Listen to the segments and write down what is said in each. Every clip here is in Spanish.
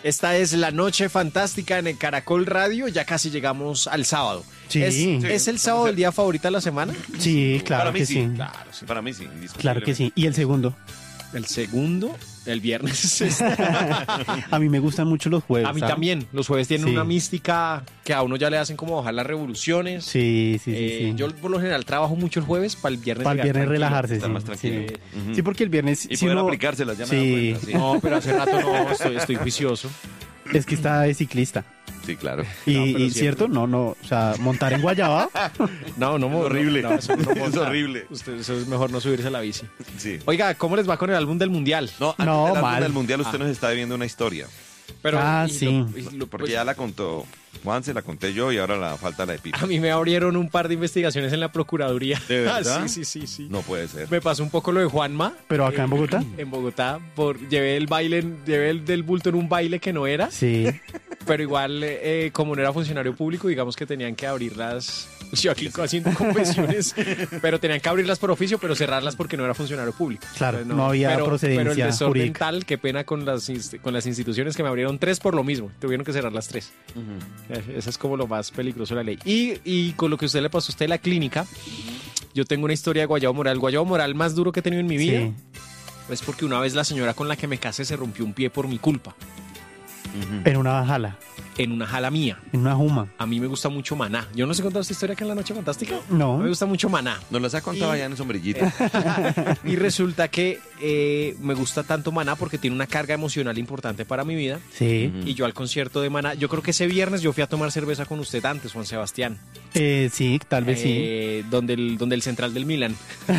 Esta es la noche fantástica en el Caracol Radio. Ya casi llegamos al sábado. Sí. ¿Es el sábado el día favorito de la semana? Sí, claro Para mí que sí. sí. Claro, sí. Para mí sí, indiscutiblemente. Claro que sí. ¿Y el segundo? El segundo, el viernes. A mí me gustan mucho los jueves. A mí ¿sabes? también. Los jueves tienen Sí. una mística que a uno ya le hacen como bajar las revoluciones. Sí, sí. Yo por lo general trabajo mucho el jueves para el viernes. Para el llegar viernes tranquilo. relajarse, Estar sí. más tranquilo. Sí. Ujú. Sí, porque el viernes... Y si poder uno- aplicárselas, ya me Sí. he dado cuenta. No, pero hace rato no, estoy juicioso. Es que está de ciclista. Sí, claro. Y, No, pero y siempre. cierto, o sea, montar en Guayaba, No, Es horrible. No, eso no Es monta. horrible. Eso es mejor no subirse a la bici. Sí. Oiga, ¿cómo les va con el álbum del Mundial? No, antes No, del álbum mal. del Mundial usted nos está debiendo una historia. Pero, sí. Porque pues, ya la contó Juan, se la conté yo y ahora la falta la de Pipe. a mí me abrieron un par de investigaciones en la Procuraduría. ¿De verdad? Sí. No puede ser. Me pasó un poco lo de Juanma. pero acá en Bogotá. En Bogotá, llevé el del bulto en un baile que no era, Sí. pero igual, como no era funcionario público, digamos que tenían que abrirlas. Yo aquí haciendo confesiones, pero tenían que abrirlas por oficio, pero cerrarlas porque no era funcionario público. Claro, Entonces, no había pero procedencia el desorden jurídica. tal, qué pena con las instituciones que me abrieron 3 por lo mismo. Tuvieron que cerrar las 3. Esa es como lo más peligroso de la ley. Y con lo que a usted le pasó a usted en la clínica, yo tengo una historia de guayabo moral. El guayabo moral más duro que he tenido en mi vida Sí. es porque una vez la señora con la que me casé se rompió un pie por mi culpa, En una jala, en una jala mía. en una juma. A mí me gusta mucho Maná. Yo no sé contar esta historia acá en La Noche Fantástica. No. Me gusta mucho Maná. Nos las ha contado Y- allá en sombrillita. Y resulta que me gusta tanto Maná porque tiene una carga emocional importante para mi vida. Sí. Y yo al concierto de Maná, yo creo que ese viernes yo fui a tomar cerveza con usted antes, Juan Sebastián. Sí, tal vez sí. Donde el central del Milan.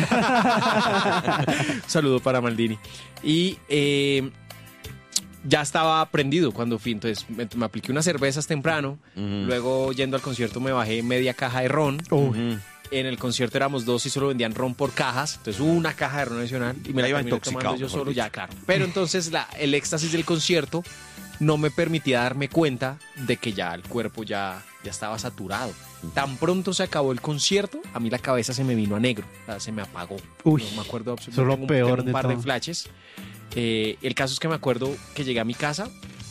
Saludo para Maldini. Y ya estaba prendido cuando fui, entonces me apliqué unas cervezas temprano. Luego, yendo al concierto, me bajé media caja de ron. Uy, En el concierto éramos 2 y solo vendían ron por cajas. Entonces una caja de ron adicional y me la Ahí va terminé intoxicado, tomando yo mejor solo, dicho. ya, claro. Pero entonces el éxtasis del concierto no me permitía darme cuenta de que ya el cuerpo ya estaba saturado. Tan pronto se acabó el concierto, a mí la cabeza se me vino a negro, o sea, se me apagó. Uy, No me acuerdo eso es lo tengo peor un de par de todo. flashes. El caso es que me acuerdo que llegué a mi casa,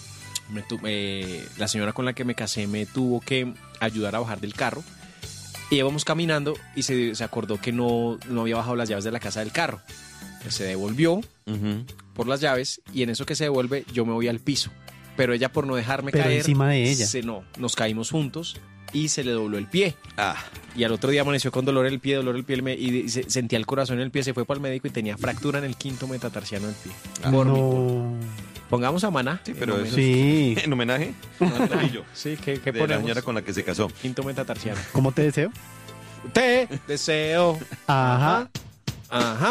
la señora con la que me casé me tuvo que ayudar a bajar del carro. Y íbamos caminando y se acordó que no había bajado las llaves de la casa del carro. Se devolvió por las llaves y en eso que se devuelve yo me voy al piso. Pero ella, por no dejarme Pero caer, encima de ella. nos caímos juntos y se le dobló el pie. Ah, Y al otro día amaneció con dolor en el pie, y sentía el corazón en el pie, se fue para el médico y tenía fractura en el quinto metatarsiano del pie. Por mi culpa. no. Pongamos a Maná. sí, pero En eso Sí. en homenaje Sí, ¿qué de la ponemos? señora con la que se casó. Quinto metatarsiano. ¿Cómo te deseo? Te deseo. Ajá. Ajá.